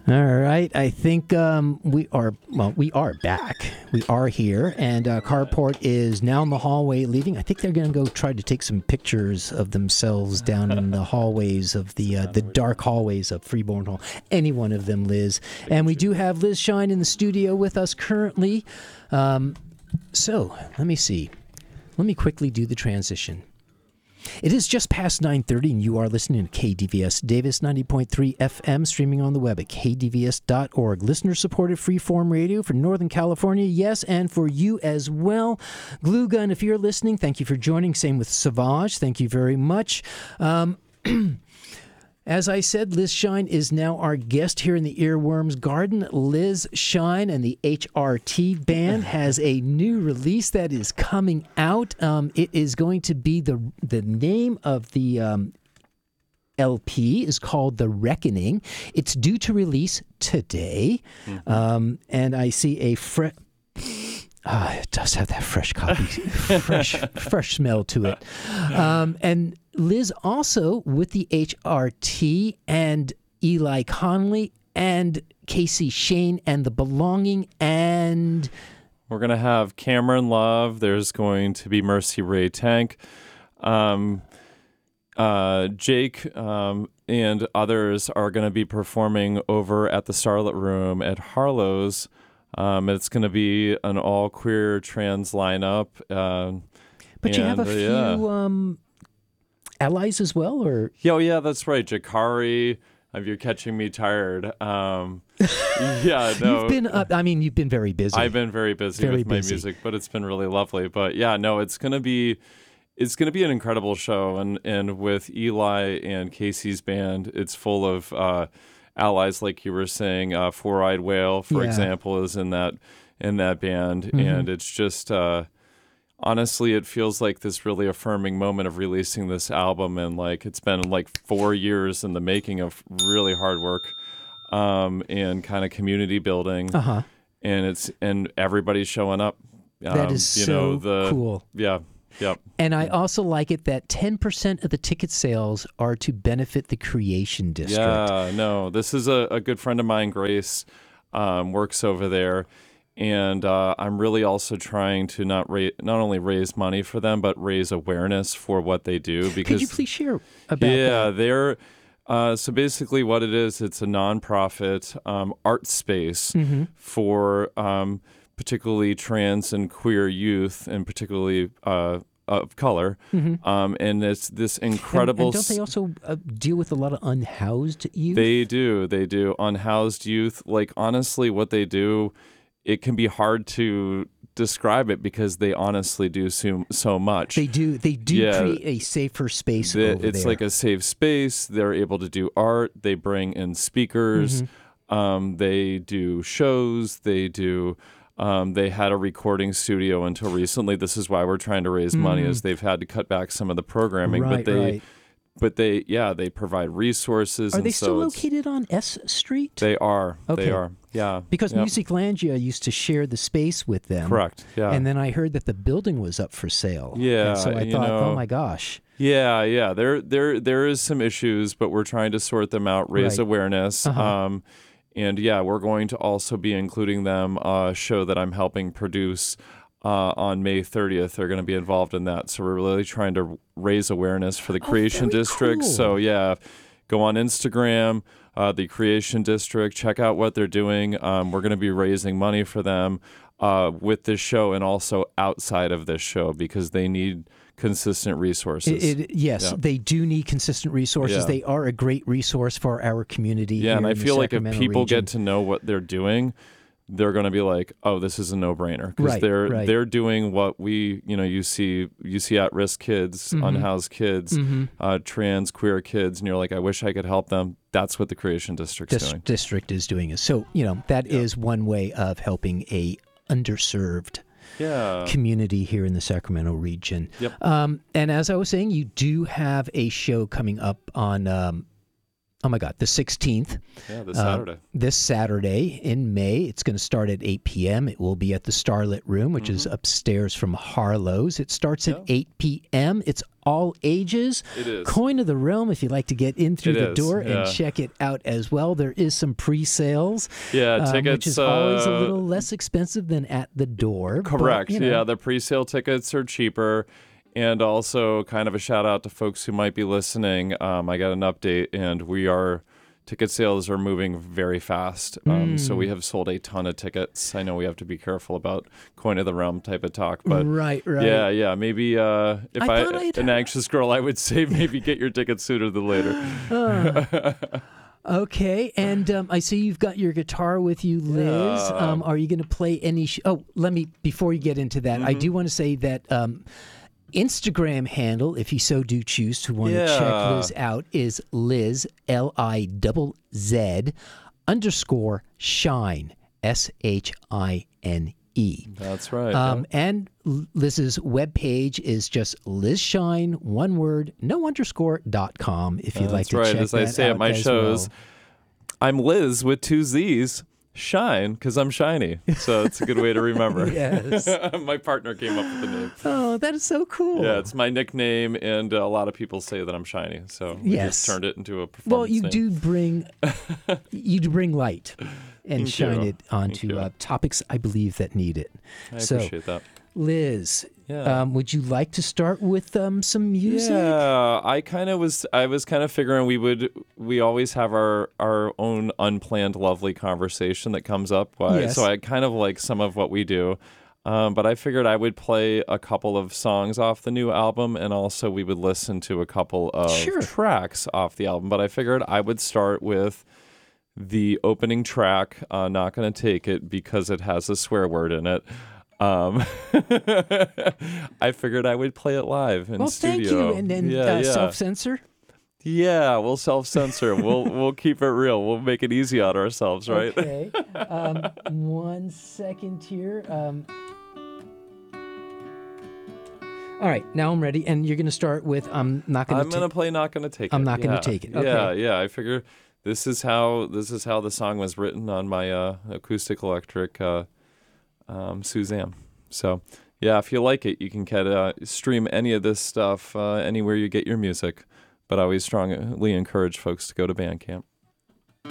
All right. I think we are back. We are here, and Carport is now in the hallway leaving. I think they're going to go try to take some pictures of themselves down in the hallways of the dark hallways of Freeborn Hall. Any one of them, Liz. And we do have Liz Shine in the studio with us currently. So let me see. Let me quickly do the transition. It is just past 9:30, and you are listening to KDVS Davis 90.3 FM, streaming on the web at kdvs.org. Listener-supported freeform radio for Northern California, yes, and for you as well. Glue Gun, if you're listening, thank you for joining. Same with Savage. Thank you very much. As I said, Liz Shine is now our guest here in the Earworms Garden. Liz Shine and the HRT Band has a new release that is coming out. It is going to be the name of the LP is called The Reckoning. It's due to release today. And I see a it does have that fresh copy, fresh smell to it. And Liz also with the HRT and Eli Conley and Casey Shane and The Belonging, and we're going to have Cameron Love. There's going to be Mercy Ray Tank, Jake, and others are going to be performing over at the Starlit Room at Harlow's. It's going to be an all-queer trans lineup. But you have a few allies as well, or? Yeah, that's right. Jakari, if you're catching me tired. Yeah, no. You've been very busy. I've been very busy with my music, but it's been really lovely. But yeah, no, it's going to be an incredible show. And with Eli and Casey's band, it's full of allies, like you were saying. Four Eyed Whale, for example, is in that band, and it's just honestly, it feels like this really affirming moment of releasing this album, and like it's been like 4 years in the making of really hard work, and kind of community building, and everybody's showing up. That is cool. Yeah. Yep. And I also like it that 10% of the ticket sales are to benefit the Creation District. Yeah, no, this is a good friend of mine, Grace, works over there, and I'm really also trying to not only raise money for them, but raise awareness for what they do. Because could you please share about that? Yeah, they're so basically what it is, it's a nonprofit art space for particularly trans and queer youth, and particularly of color. And it's this incredible... And don't they also deal with a lot of unhoused youth? They do. Unhoused youth. Like, honestly, what they do, it can be hard to describe it because they honestly do so much. They do create a safer space over there. It's like a safe space. They're able to do art. They bring in speakers. They do shows. They had a recording studio until recently. This is why we're trying to raise money, as they've had to cut back some of the programming. But they provide resources. Are they still located on S Street? They are. Okay. They are. Yeah. Because Musiclandia used to share the space with them. Correct. Yeah. And then I heard that the building was up for sale. Yeah. And so I thought, oh my gosh. Yeah. There is some issues, but we're trying to sort them out, raise awareness. And yeah, we're going to also be including them a show that I'm helping produce on May 30th. They're going to be involved in that. So we're really trying to raise awareness for the Creation District. Cool. So yeah, go on Instagram, the Creation District, check out what they're doing. We're going to be raising money for them with this show, and also outside of this show, because they need consistent resources. They do need consistent resources. Yeah. They are a great resource for our community. Yeah, and I feel like if people region. get to know what they're doing, they're going to be like, "Oh, this is a no-brainer," because they're doing what you see at-risk kids, unhoused kids, trans queer kids, and you're like, "I wish I could help them." That's what the Creation District's doing. District is doing. So that is one way of helping a underserved community here in the Sacramento region. Yep. And as I was saying, you do have a show coming up on oh my God, the 16th. Yeah, this Saturday. This Saturday in May. It's going to start at 8 p.m. It will be at the Starlit Room, which is upstairs from Harlow's. It starts at 8 p.m. It's all ages. It is. Coin of the Realm, if you'd like to get in through the door and check it out as well. There is some pre-sales. Yeah, tickets. Which is always a little less expensive than at the door. Correct. But, you know. Yeah, the pre-sale tickets are cheaper. And also kind of a shout out to folks who might be listening. I got an update, and ticket sales are moving very fast. So we have sold a ton of tickets. I know we have to be careful about Coin of the Realm type of talk, but right. Yeah. Maybe if an anxious girl, I would say maybe get your tickets sooner than later. Okay, and I see you've got your guitar with you, Liz. Are you going to play any? Before you get into that, I do want to say that. Instagram handle, if you so do choose to want to check Liz out, is Liz, LIZZ _shine, SHINE. That's right. And Liz's webpage is just LizShine, one word, no underscore.com, if you'd like to check that out. That's right. As I say at my shows, I'm Liz with 2 Z's. Shine, because I'm shiny. So it's a good way to remember. Yes. My partner came up with the name. Oh, that is so cool. Yeah, it's my nickname, and a lot of people say that I'm shiny. So we just turned it into a performance name. Do bring light and shine it onto topics I believe that need it. I appreciate that. Liz, would you like to start with some music? Yeah, I was kind of figuring we always have our own unplanned lovely conversation that comes up. So I kind of like some of what we do. But I figured I would play a couple of songs off the new album, and also we would listen to a couple of tracks off the album. But I figured I would start with the opening track, Not Gonna Take It, because it has a swear word in it. I figured I would play it live in studio. Thank you. And self-censor? Yeah, we'll self-censor. We'll keep it real. We'll make it easy on ourselves, right? Okay. 1 second here. All right, now I'm ready, and you're going to start with I'm going to play Not Gonna Take It. I'm Not Gonna Take It. Okay. Yeah. I figure this is how the song was written on my acoustic electric Suzanne. So, yeah, if you like it, you can stream any of this stuff anywhere you get your music. But I always strongly encourage folks to go to Bandcamp.